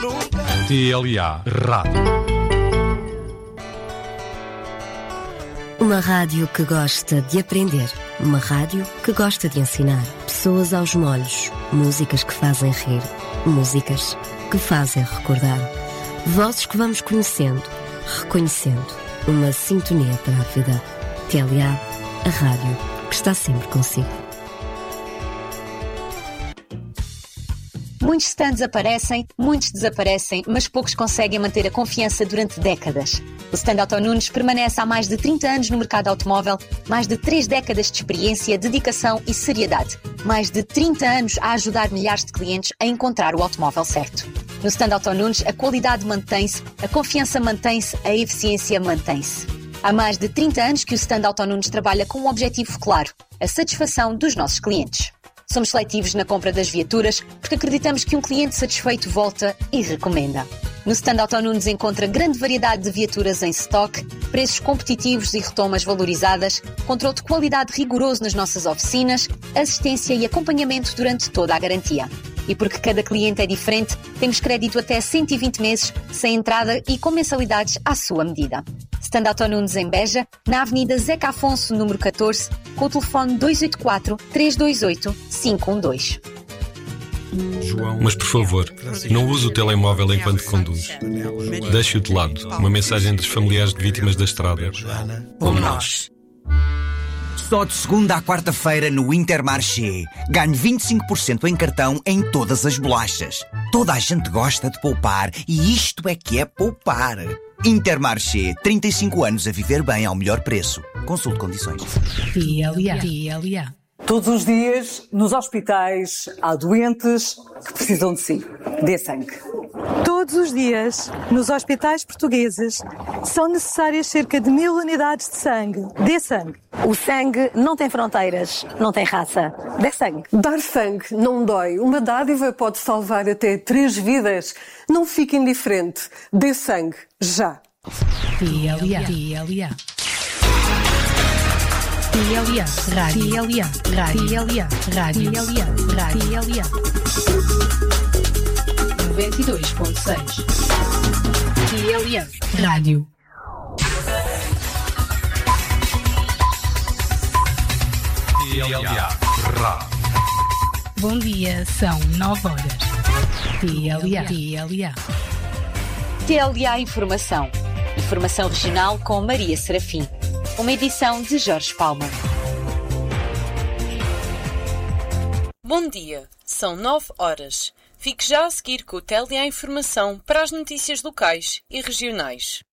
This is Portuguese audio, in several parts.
TLA Rádio. Uma rádio que gosta de aprender. Uma rádio que gosta de ensinar. Pessoas aos molhos. Músicas que fazem rir. Músicas que fazem recordar. Vozes que vamos conhecendo, reconhecendo. Uma sintonia para a vida. TLA, a rádio que está sempre consigo. Muitos stands aparecem, muitos desaparecem, mas poucos conseguem manter a confiança durante décadas. O stand Auto Nunes permanece há mais de 30 anos no mercado automóvel, mais de 3 décadas de experiência, dedicação e seriedade. Mais de 30 anos a ajudar milhares de clientes a encontrar o automóvel certo. No stand Auto Nunes, a qualidade mantém-se, a confiança mantém-se, a eficiência mantém-se. Há mais de 30 anos que o stand Auto Nunes trabalha com um objetivo claro, a satisfação dos nossos clientes. Somos seletivos na compra das viaturas porque acreditamos que um cliente satisfeito volta e recomenda. No stand Auto Nunes encontra grande variedade de viaturas em stock, preços competitivos e retomas valorizadas, controle de qualidade rigoroso nas nossas oficinas, assistência e acompanhamento durante toda a garantia. E porque cada cliente é diferente, temos crédito até 120 meses, sem entrada e com mensalidades à sua medida. Stand Auto Nunes em Beja, na Avenida Zeca Afonso, número 14, com o telefone 284-328-512. Mas, por favor, não use o telemóvel enquanto conduz. Deixe-o de lado. Uma mensagem dos familiares de vítimas da estrada. Como nós. Só de segunda à quarta-feira no Intermarché. Ganhe 25% em cartão em todas as bolachas. Toda a gente gosta de poupar e isto é que é poupar. Intermarché, 35 anos a viver bem ao melhor preço. Consulte condições. TLA. Todos os dias, nos hospitais, há doentes que precisam de si. Dê sangue. Todos os dias, nos hospitais portugueses, são necessárias cerca de 1000 unidades de sangue. Dê sangue. O sangue não tem fronteiras, não tem raça. Dê sangue. Dar sangue não dói. Uma dádiva pode salvar até 3 vidas. Não fique indiferente. Dê sangue, já. TLA. TLA, rádio. TLA, rádio. TLA. 92.6. TLA, rádio. TLA Rádio. Bom dia, são 9 horas. TLA. TLA Informação. Informação regional com Maria Serafim. Uma edição de Jorge Palma. Bom dia, são 9 horas. Fique já a seguir com o TLA Informação para as notícias locais e regionais.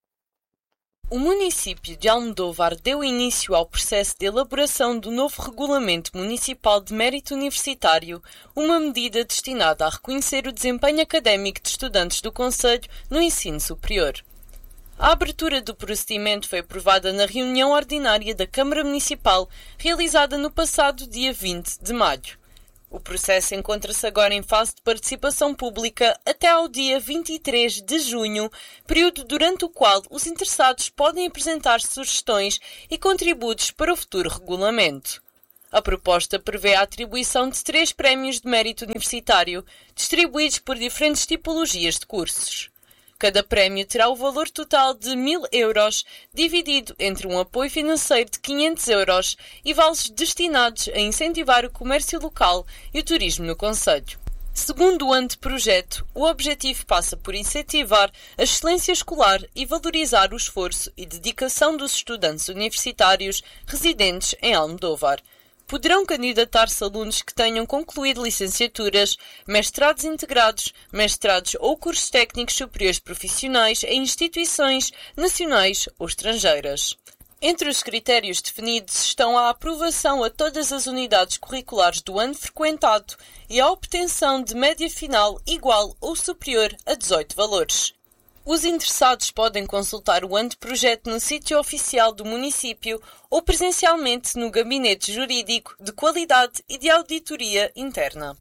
O município de Almodóvar deu início ao processo de elaboração do novo Regulamento Municipal de Mérito Universitário, uma medida destinada a reconhecer o desempenho académico de estudantes do concelho no ensino superior. A abertura do procedimento foi aprovada na reunião ordinária da Câmara Municipal, realizada no passado dia 20 de maio. O processo encontra-se agora em fase de participação pública até ao dia 23 de junho, período durante o qual os interessados podem apresentar sugestões e contributos para o futuro regulamento. A proposta prevê a atribuição de 3 prémios de mérito universitário, distribuídos por diferentes tipologias de cursos. Cada prémio terá o valor total de 1.000 euros, dividido entre um apoio financeiro de 500 euros e vales destinados a incentivar o comércio local e o turismo no concelho. Segundo o anteprojeto, o objetivo passa por incentivar a excelência escolar e valorizar o esforço e dedicação dos estudantes universitários residentes em Almodóvar. Poderão candidatar-se alunos que tenham concluído licenciaturas, mestrados integrados, mestrados ou cursos técnicos superiores profissionais em instituições nacionais ou estrangeiras. Entre os critérios definidos estão a aprovação a todas as unidades curriculares do ano frequentado e a obtenção de média final igual ou superior a 18 valores. Os interessados podem consultar o anteprojeto no sítio oficial do município ou presencialmente no Gabinete Jurídico de Qualidade e de Auditoria Interna.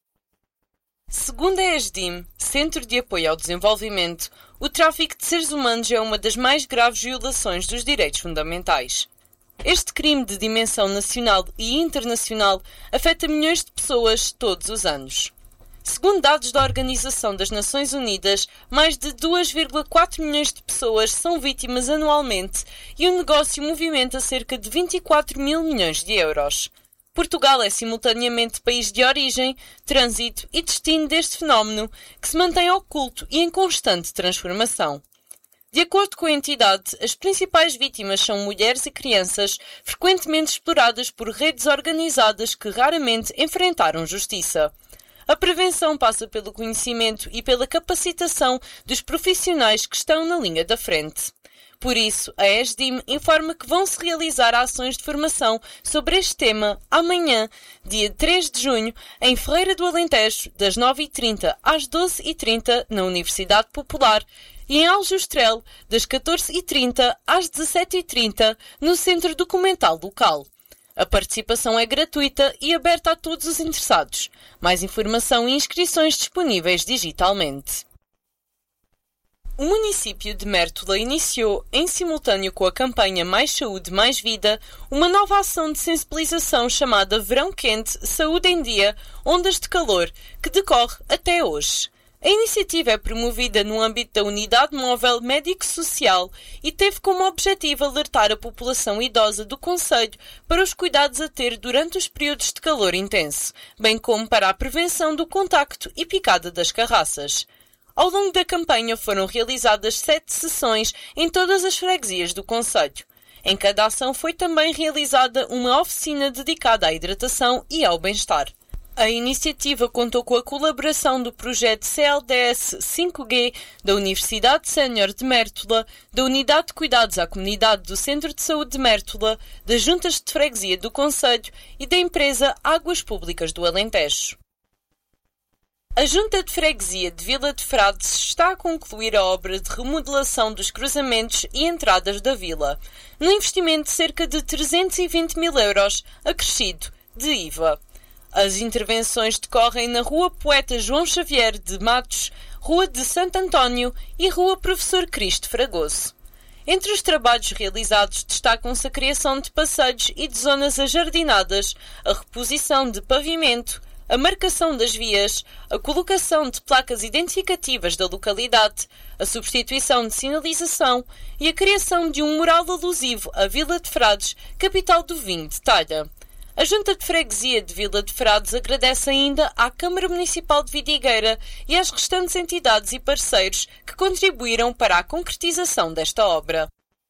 Segundo a ESDIM, Centro de Apoio ao Desenvolvimento, o tráfico de seres humanos é uma das mais graves violações dos direitos fundamentais. Este crime de dimensão nacional e internacional afeta milhões de pessoas todos os anos. Segundo dados da Organização das Nações Unidas, mais de 2,4 milhões de pessoas são vítimas anualmente e o negócio movimenta cerca de 24 mil milhões de euros. Portugal é simultaneamente país de origem, trânsito e destino deste fenómeno, que se mantém oculto e em constante transformação. De acordo com a entidade, as principais vítimas são mulheres e crianças, frequentemente exploradas por redes organizadas que raramente enfrentaram justiça. A prevenção passa pelo conhecimento e pela capacitação dos profissionais que estão na linha da frente. Por isso, a ESDIM informa que vão-se realizar ações de formação sobre este tema amanhã, dia 3 de junho, em Ferreira do Alentejo, das 9h30 às 12h30, na Universidade Popular, e em Aljustrel, das 14h30 às 17h30, no Centro Documental Local. A participação é gratuita e aberta a todos os interessados. Mais informação e inscrições disponíveis digitalmente. O município de Mértola iniciou, em simultâneo com a campanha Mais Saúde, Mais Vida, uma nova ação de sensibilização chamada Verão Quente, Saúde em Dia, Ondas de Calor, que decorre até hoje. A iniciativa é promovida no âmbito da Unidade Móvel Médico-Social e teve como objetivo alertar a população idosa do concelho para os cuidados a ter durante os períodos de calor intenso, bem como para a prevenção do contacto e picada das carraças. Ao longo da campanha foram realizadas 7 sessões em todas as freguesias do concelho. Em cada ação foi também realizada uma oficina dedicada à hidratação e ao bem-estar. A iniciativa contou com a colaboração do projeto CLDS 5G da Universidade Sénior de Mértola, da Unidade de Cuidados à Comunidade do Centro de Saúde de Mértola, das Juntas de Freguesia do concelho e da empresa Águas Públicas do Alentejo. A Junta de Freguesia de Vila de Frades está a concluir a obra de remodelação dos cruzamentos e entradas da vila, num investimento de cerca de 320 mil euros, acrescido de IVA. As intervenções decorrem na Rua Poeta João Xavier de Matos, Rua de Santo António e Rua Professor Cristo Fragoso. Entre os trabalhos realizados destacam-se a criação de passeios e de zonas ajardinadas, a reposição de pavimento, a marcação das vias, a colocação de placas identificativas da localidade, a substituição de sinalização e a criação de um mural alusivo à Vila de Frades, capital do vinho de talha. A Junta de Freguesia de Vila de Frades agradece ainda à Câmara Municipal de Vidigueira e às restantes entidades e parceiros que contribuíram para a concretização desta obra.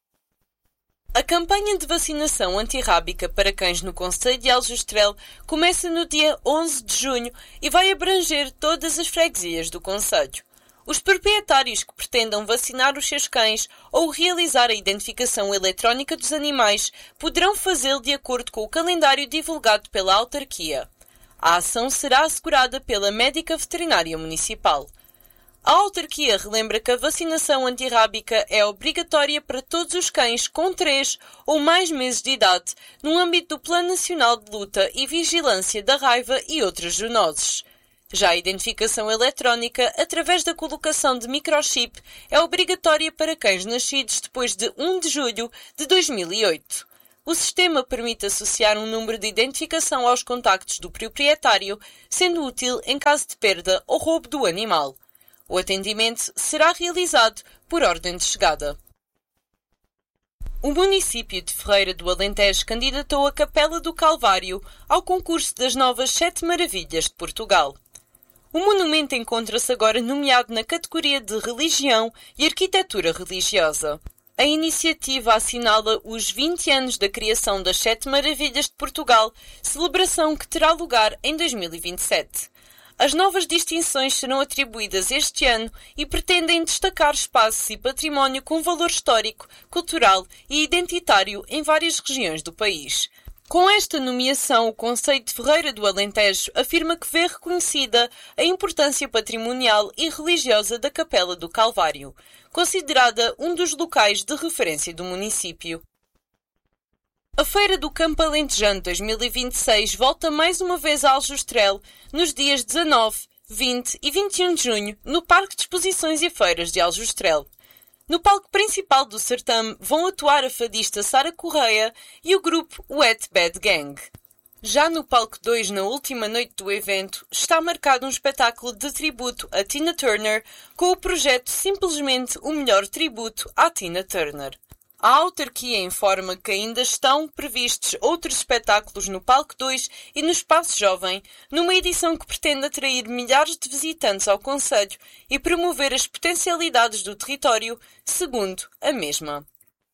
A campanha de vacinação antirrábica para cães no concelho de Aljustrel começa no dia 11 de junho e vai abranger todas as freguesias do concelho. Os proprietários que pretendam vacinar os seus cães ou realizar a identificação eletrónica dos animais poderão fazê-lo de acordo com o calendário divulgado pela autarquia. A ação será assegurada pela médica veterinária municipal. A autarquia relembra que a vacinação antirrábica é obrigatória para todos os cães com 3 ou mais meses de idade, no âmbito do Plano Nacional de Luta e Vigilância da Raiva e outras zoonoses. Já a identificação eletrónica, através da colocação de microchip, é obrigatória para cães nascidos depois de 1 de julho de 2008. O sistema permite associar um número de identificação aos contactos do proprietário, sendo útil em caso de perda ou roubo do animal. O atendimento será realizado por ordem de chegada. O município de Ferreira do Alentejo candidatou a Capela do Calvário ao concurso das novas 7 Maravilhas de Portugal. O monumento encontra-se agora nomeado na categoria de Religião e Arquitetura Religiosa. A iniciativa assinala os 20 anos da criação das 7 Maravilhas de Portugal, celebração que terá lugar em 2027. As novas distinções serão atribuídas este ano e pretendem destacar espaços e património com valor histórico, cultural e identitário em várias regiões do país. Com esta nomeação, o Concelho de Ferreira do Alentejo afirma que vê reconhecida a importância patrimonial e religiosa da Capela do Calvário, considerada um dos locais de referência do município. A Feira do Campo Alentejano 2026 volta mais uma vez a Aljustrel nos dias 19, 20 e 21 de junho no Parque de Exposições e Feiras de Aljustrel. No palco principal do certame vão atuar a fadista Sara Correia e o grupo Wet Bad Gang. Já no palco 2, na última noite do evento, está marcado um espetáculo de tributo a Tina Turner com o projeto Simplesmente o Melhor Tributo à Tina Turner. A autarquia informa que ainda estão previstos outros espetáculos no palco 2 e no Espaço Jovem, numa edição que pretende atrair milhares de visitantes ao concelho e promover as potencialidades do território, segundo a mesma.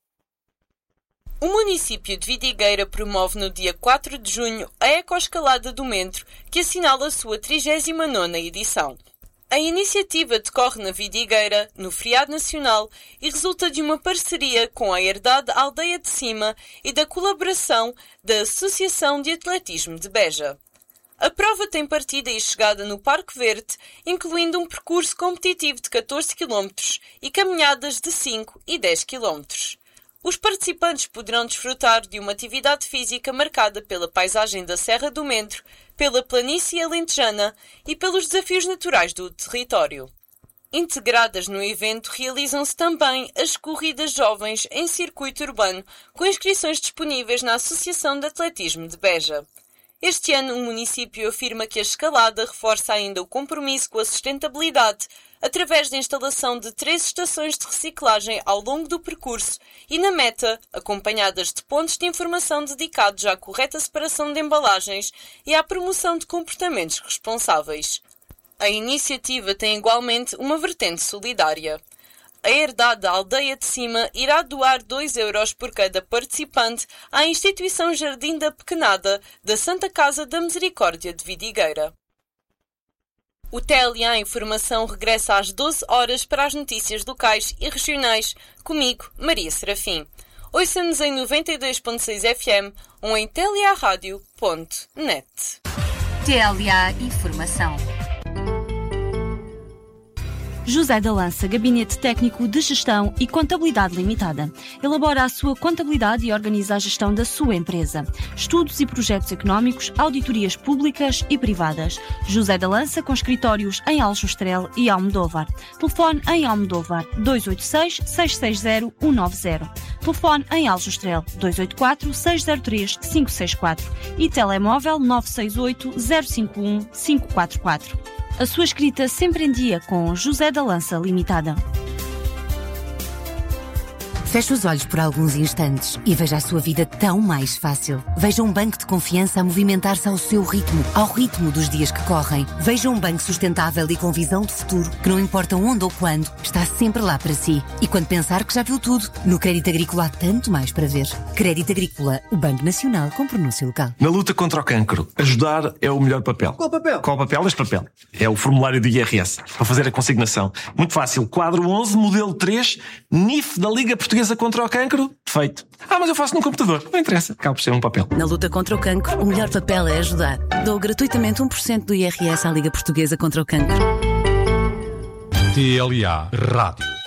O município de Vidigueira promove no dia 4 de junho a Ecoescalada do Mentro, que assinala a sua 39ª edição. A iniciativa decorre na Vidigueira, no feriado nacional, e resulta de uma parceria com a Herdade Aldeia de Cima e da colaboração da Associação de Atletismo de Beja. A prova tem partida e chegada no Parque Verde, incluindo um percurso competitivo de 14 km e caminhadas de 5 e 10 km. Os participantes poderão desfrutar de uma atividade física marcada pela paisagem da Serra do Mentro, pela planície alentejana e pelos desafios naturais do território. Integradas no evento realizam-se também as corridas jovens em circuito urbano, com inscrições disponíveis na Associação de Atletismo de Beja. Este ano, o município afirma que a escalada reforça ainda o compromisso com a sustentabilidade, através da instalação de 3 estações de reciclagem ao longo do percurso e, na meta, acompanhadas de pontos de informação dedicados à correta separação de embalagens e à promoção de comportamentos responsáveis. A iniciativa tem igualmente uma vertente solidária. A Herdade da Aldeia de Cima irá doar 2 € por cada participante à instituição Jardim da Pequenada da Santa Casa da Misericórdia de Vidigueira. O TLA Informação regressa às 12 horas para as notícias locais e regionais, comigo, Maria Serafim. Ouça-nos em 92.6 FM ou em tlarádio.net. TLA Informação. José da Lança, Gabinete Técnico de Gestão e Contabilidade Limitada. Elabora a sua contabilidade e organiza a gestão da sua empresa. Estudos e projetos económicos, auditorias públicas e privadas. José da Lança, com escritórios em Aljustrel e Almodóvar. Telefone em Almodóvar 286-660-190. Telefone em Aljustrel 284-603-564 e telemóvel 968-051-544. A sua escrita sempre em dia com José da Lança Limitada. Feche os olhos por alguns instantes e veja a sua vida tão mais fácil. Veja um banco de confiança a movimentar-se ao seu ritmo, ao ritmo dos dias que correm. Veja um banco sustentável e com visão de futuro, que não importa onde ou quando, está sempre lá para si. E quando pensar que já viu tudo, no Crédito Agrícola há tanto mais para ver. Crédito Agrícola, o Banco Nacional com pronúncio local. Na luta contra o cancro, ajudar é o melhor papel. Qual papel? Qual papel? Este papel. É o formulário do IRS, para fazer a consignação. Muito fácil. Quadro 11, modelo 3, NIF da Liga Portuguesa contra o Cancro, feito. Mas eu faço no computador. Não interessa, acaba por ser um papel. Na luta contra o cancro, o melhor papel é ajudar. Dou gratuitamente 1% do IRS à Liga Portuguesa contra o Cancro. TLA Rádio.